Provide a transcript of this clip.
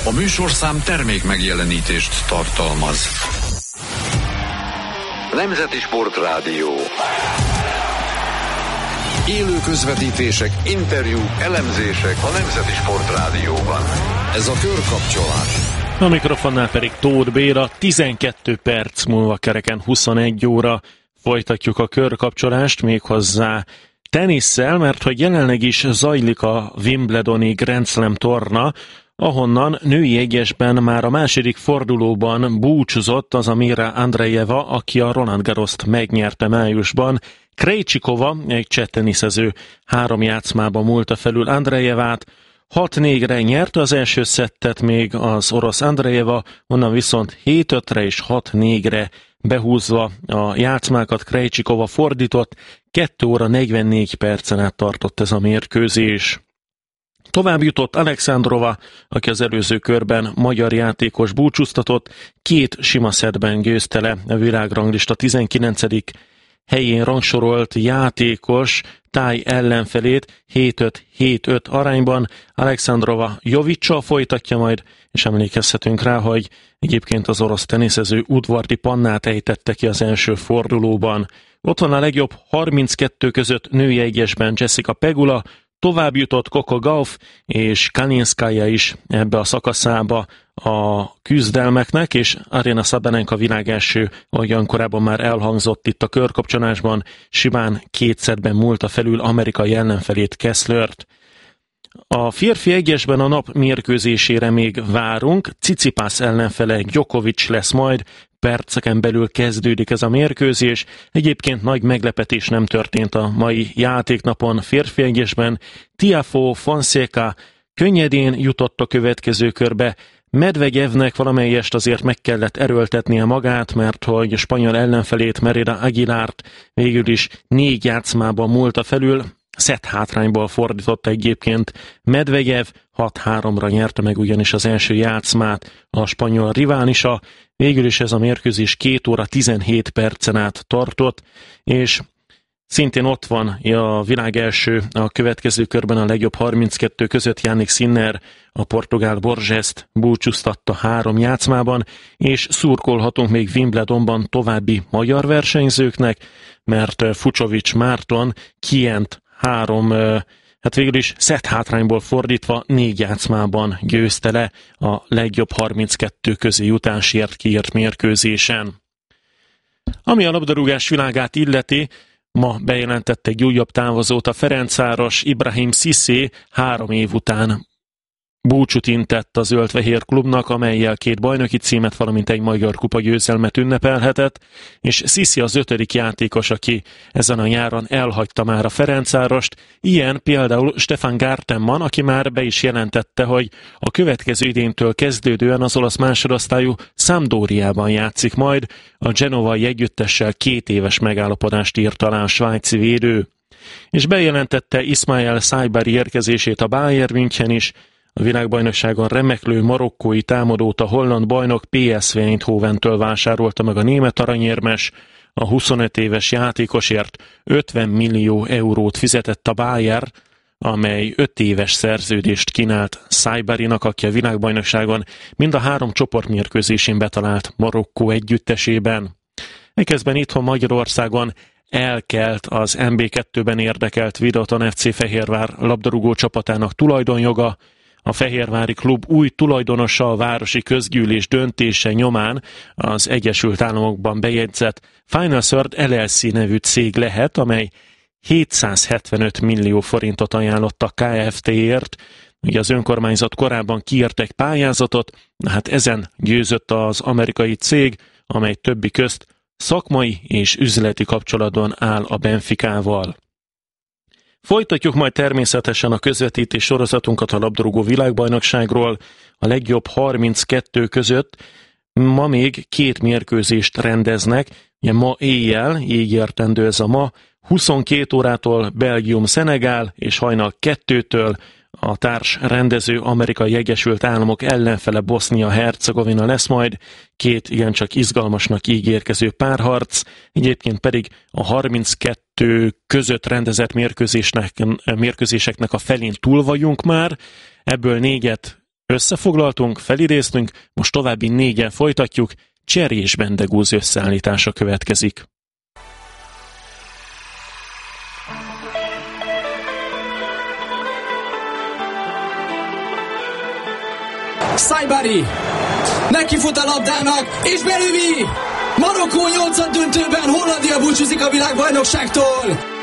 A műsorszám termék megjelenítést tartalmaz. Nemzeti Sportrádió. Élő közvetítések, interjúk, elemzések a Nemzeti Sportrádióban. Ez a Körkapcsolás. A mikrofonnál pedig Tóth Béla, 12 perc múlva kereken 21 óra folytatjuk a körkapcsolást, méghozzá tenisszel, mert hogy jelenleg is zajlik a Wimbledoni Grand Slam torna, ahonnan női egyesben már a második fordulóban búcsúzott az Amira Andreeva, aki a Roland Garrost megnyerte májusban. Krejcsikova, egy cseh teniszező, 3 játszmában múlta felül Andreevát, 6-4-re nyerte az első szettet még az orosz Andreeva, onnan viszont 7-5-re és 6-4-re behúzva a játszmákat Krejcsikova fordított, 2 óra 44 percen át tartott ez a mérkőzés. Tovább jutott Alexandrova, aki az előző körben magyar játékos búcsúztatott, 2 sima szettben győzte le a világranglista 19. helyén rangsorolt játékos táj ellenfelét 7-5-7-5 arányban. Alexandrova Jovicsal folytatja majd, és emlékezhetünk rá, hogy egyébként az orosz teniszező udvardi pannát ejtette ki az első fordulóban. Ott van a legjobb 32 között női egyesben Jessica Pegula, tovább jutott Coco Gauff és Kalinskaya is ebbe a szakaszába a küzdelmeknek, és Aryna Sabalenka világ első, ahogyan korábban már elhangzott itt a körkapcsolásban, simán 2 szettben múlta felül amerikai ellenfelét, Kesslert. A férfi egyesben a nap mérkőzésére még várunk, Tsitsipas ellenfele Djokovic lesz majd, perceken belül kezdődik ez a mérkőzés. Egyébként nagy meglepetés nem történt a mai játéknapon férfi egyesben. Tiafoe, Fonseca könnyedén jutott a következő körbe. Medvegyevnek valamelyest azért meg kellett erőltetnie magát, mert hogy a spanyol ellenfelét, Merida Aguilart végül is 4 játszmában múlta felül. Szett hátrányból fordította egyébként Medvegyev, 6-3-ra nyerte meg ugyanis az első játszmát a spanyol riválisa. Végül is ez a mérkőzés 2 óra 17 percen át tartott, és szintén ott van a világ első a következő körben a legjobb 32 között Jannik Sinner, a portugál Borgest búcsúztatta 3 játszmában, és szurkolhatunk még Wimbledonban további magyar versenyzőknek, mert Fucsovics Márton Kient 3, végül is szett hátrányból fordítva 4 játszmában győzte le a legjobb 32 közé jutásért kiírt mérkőzésen. Ami a labdarúgás világát illeti, ma bejelentette egy újabb távozót a Ferencváros, Ibrahim Cissé 3 év után búcsút intett a zöld-fehér klubnak, amellyel 2 bajnoki címet, valamint egy magyar kupa győzelmet ünnepelhetett, és Cissé az 5. játékos, aki ezen a nyáron elhagyta már a Ferencvárost. Ilyen például Stefan Gartenmann, aki már be is jelentette, hogy a következő idéntől kezdődően az olasz másodosztályú Sampdoriában játszik majd, a genovai együttessel 2 éves megállapodást írt alá a svájci védő. És bejelentette Ismail Saibari érkezését a Bayern München is. A világbajnokságon remeklő marokkói támadót a holland bajnok PSV Eindhoventől vásárolta meg a német aranyérmes. A 25 éves játékosért 50 millió eurót fizetett a Bayern, amely 5 éves szerződést kínált Saibarinak, aki a világbajnokságon mind a 3 csoportmérkőzésén betalált Marokkó együttesében. Eközben itthon Magyarországon elkelt az MB2-ben érdekelt Videoton FC Fehérvár labdarúgó csapatának tulajdonjoga. A fehérvári klub új tulajdonosa a városi közgyűlés döntése nyomán az Egyesült Államokban bejegyzett Final Third LLC nevű cég lehet, amely 775 millió forintot ajánlott a Kft-ért. Ugye az önkormányzat korábban kiírt egy pályázatot, hát ezen győzött az amerikai cég, amely többi közt szakmai és üzleti kapcsolatban áll a Benficával. Folytatjuk majd természetesen a közvetítés sorozatunkat a labdarúgó világbajnokságról. A legjobb 32 között ma még 2 mérkőzést rendeznek. Ugye ma éjjel, így értendő ez a ma, 22 órától Belgium-Szenegál, és hajnal 2-től a társ rendező Amerikai Egyesült Államok ellenfele Bosznia-Hercegovina lesz majd, 2 igencsak izgalmasnak ígérkező párharc, egyébként pedig a 32 között rendezett mérkőzéseknek a felén túl vagyunk már, ebből 4-et Összefoglaltunk, felidéztünk, most további 4-en folytatjuk, Cserj és Bendegúz összeállítása következik. Saibari nekifut a labdának, és belüvi! Marokkó 8. döntőben Hollandia búcsúzik a világbajnokságtól!